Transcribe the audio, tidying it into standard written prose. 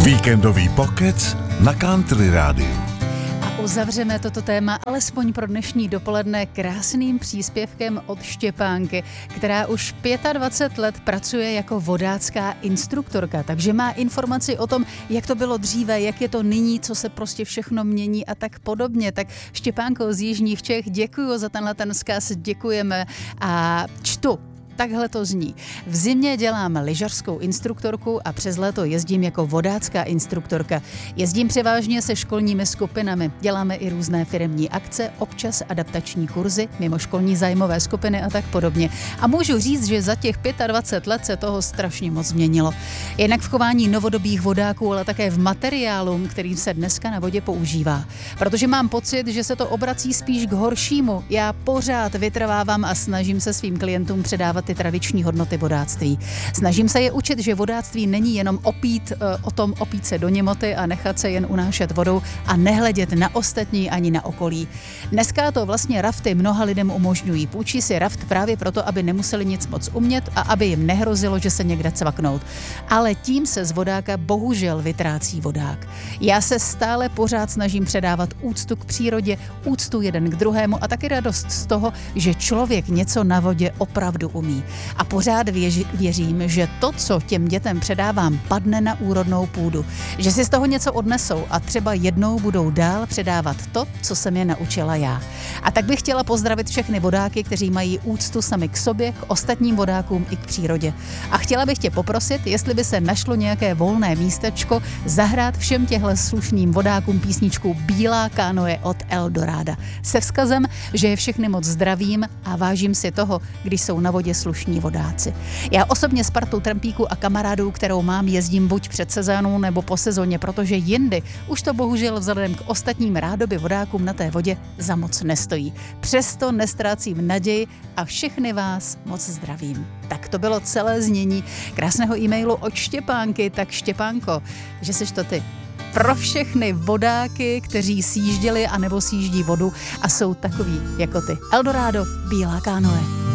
Víkendový pokec na Country Rádiu. A uzavřeme toto téma alespoň pro dnešní dopoledne krásným příspěvkem od Štěpánky, která už 25 let pracuje jako vodácká instruktorka, takže má informaci o tom, jak to bylo dříve, jak je to nyní, co se prostě všechno mění a tak podobně. Tak Štěpánko z Jižních Čech, děkuju za tenhle ten vzkaz, děkujeme a čtu. Takhle to zní. V zimě dělám lyžařskou instruktorku a přes léto jezdím jako vodácká instruktorka. Jezdím převážně se školními skupinami. Děláme i různé firemní akce, občas adaptační kurzy, mimoškolní zájmové skupiny a tak podobně. A můžu říct, že za těch 25 let se toho strašně moc změnilo. Jednak v chování novodobých vodáků, ale také v materiálu, který se dneska na vodě používá. Protože mám pocit, že se to obrací spíš k horšímu. Já pořád vytrvávám a snažím se svým klientům předávat ty tradiční hodnoty vodáctví. Snažím se je učit, že vodáctví není jenom opít se do němoty a nechat se jen unášet vodou a nehledět na ostatní ani na okolí. Dneska to vlastně rafty mnoha lidem umožňují. Půjčí si raft právě proto, aby nemuseli nic moc umět a aby jim nehrozilo, že se někde cvaknout. Ale tím se z vodáka bohužel vytrácí vodák. Já se stále pořád snažím předávat úctu k přírodě, úctu jeden k druhému a taky radost z toho, že člověk něco na vodě opravdu umí. A pořád věřím, že to, co těm dětem předávám, padne na úrodnou půdu. Že si z toho něco odnesou a třeba jednou budou dál předávat to, co jsem je naučila já. A tak bych chtěla pozdravit všechny vodáky, kteří mají úctu sami k sobě, k ostatním vodákům i k přírodě. A chtěla bych tě poprosit, jestli by se našlo nějaké volné místečko, zahrát všem těhle slušným vodákům písničku Bílá kánoe od Eldoráda. Se vzkazem, že je všechny moc zdravím a vážím si toho, když jsou na vodě slušní vodáci. Já osobně s partou trampíků a kamarádů, kterou mám, jezdím buď před sezónou nebo po sezóně, protože jindy už to bohužel vzhledem k ostatním rádoby vodákům na té vodě za moc nestojí. Přesto nestrácím naději a všechny vás moc zdravím. Tak to bylo celé znění krásného e-mailu od Štěpánky. Tak Štěpánko, že seš to ty. Pro všechny vodáky, kteří sjížděli anebo sjíždí vodu a jsou takový jako ty. Eldorádo, Bílá kánoe.